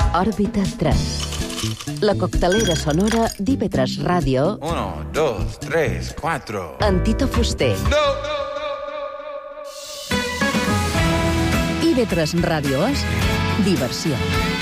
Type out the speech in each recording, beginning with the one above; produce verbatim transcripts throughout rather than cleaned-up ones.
Òrbita tres. La coctelera sonora d'I V tres Ràdio. Uno, dos, tres, cuatro. Amb Tito Fuster. No! I V tres Ràdio és diversió.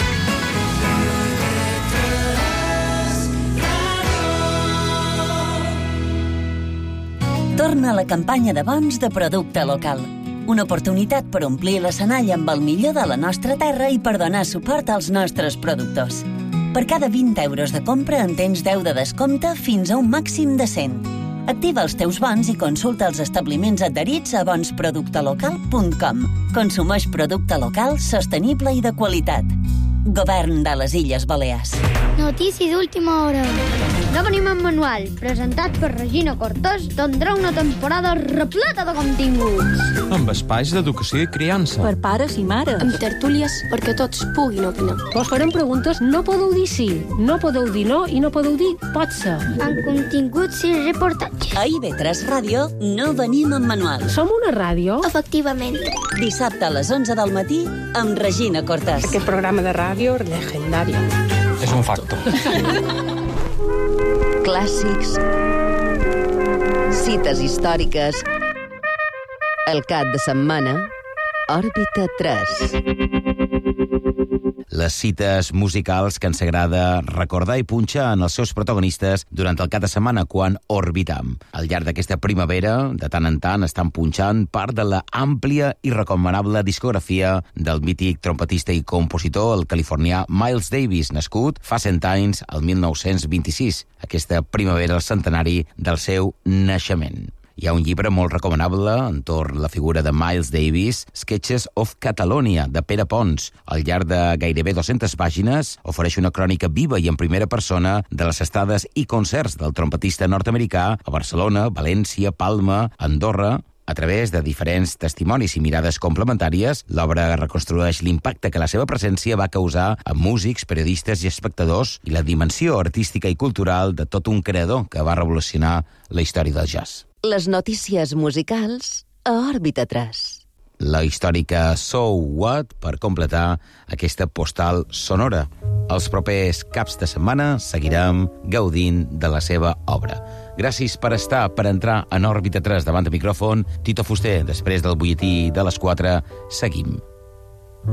Torna a la campanya de bons de producte local. Una oportunitat per omplir l'escenari amb el millor de la nostra terra i per donar suport als nostres productors. Per cada vint euros de compra en tens deu de descompte fins a un màxim de cent. Activa els teus bons i consulta els establiments adherits a bons producte local punt com. Consumeix producte local, sostenible i de qualitat. Govern de les Illes Balears. Notícia d'última hora. No venim en manual, presentat per Regina Cortés, tindrà una temporada repleta de continguts. Amb espais d'educació i criança. Per pares i mares. Amb tertúlies perquè tots puguin opinar. Vos farem preguntes, no podeu dir sí, no podeu dir no i no podeu dir pot ser. Amb continguts i reportatges. A I V tres Ràdio no venim en manual. Som una ràdio? Efectivament. Dissabte a les onze del matí amb Regina Cortés. Aquest programa de ràdio legendari. És un facto. Clàssics, cites històriques, el cap de setmana, Òrbita tres. Les cites musicals que ens agrada recordar i punxar en els seus protagonistes durant el cap de setmana quan orbitam. Al llarg d'aquesta primavera, de tant en tant, estan punxant part de la àmplia i recomanable discografia del mític trompetista i compositor, el californià Miles Davis, nascut fa cent anys, el mil nou-cents vint-i-sis. Aquesta primavera, el centenari del seu naixement. Hi ha un llibre molt recomanable entorn la figura de Miles Davis, Sketches of Catalonia, de Pere Pons. Al llarg de gairebé dues-centes pàgines, ofereix una crònica viva i en primera persona de les estades i concerts del trompetista nord-americà a Barcelona, València, Palma, Andorra. A través de diferents testimonis i mirades complementàries, l'obra reconstrueix l'impacte que la seva presència va causar a músics, periodistes i espectadors i la dimensió artística i cultural de tot un creador que va revolucionar la història del jazz. Les notícies musicals a Òrbita tres. La històrica So What per completar aquesta postal sonora. Els propers caps de setmana seguirem gaudint de la seva obra. Gràcies per estar, per entrar en Òrbita tres davant de micròfon. Tito Fuster, després del butlletí de les quatre, seguim.